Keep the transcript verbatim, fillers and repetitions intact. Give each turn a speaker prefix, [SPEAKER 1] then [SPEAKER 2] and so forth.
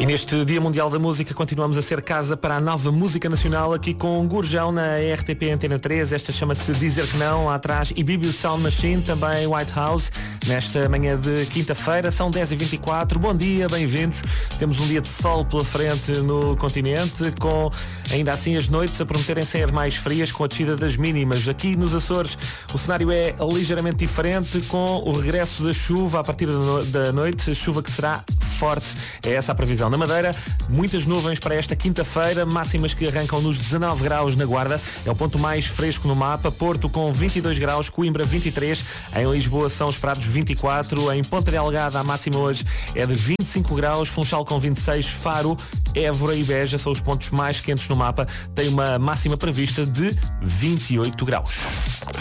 [SPEAKER 1] E neste Dia Mundial da Música continuamos a ser casa para a nova música nacional aqui com Gurjão na R T P Antena três. Esta chama-se Dizer Que Não, lá atrás, e Bibi Sound Machine, também White House, nesta manhã de quinta-feira. São dez e vinte e quatro. Bom dia, bem-vindos. Temos um dia de sol pela frente no continente, com ainda assim as noites a prometerem ser mais frias com a descida das mínimas. Aqui nos Açores o cenário é ligeiramente diferente, com o regresso da chuva a partir da noite, chuva que será forte. É essa a previsão. Na Madeira, muitas nuvens para esta quinta-feira, máximas que arrancam nos dezanove graus na Guarda, é o ponto mais fresco no mapa. Porto com vinte e dois graus, Coimbra vinte e três, em Lisboa são esperados vinte e quatro, em Ponta Delgada a máxima hoje é de vinte e cinco graus, Funchal com vinte e seis, Faro, Évora e Beja são os pontos mais quentes no mapa, tem uma máxima prevista de vinte e oito graus.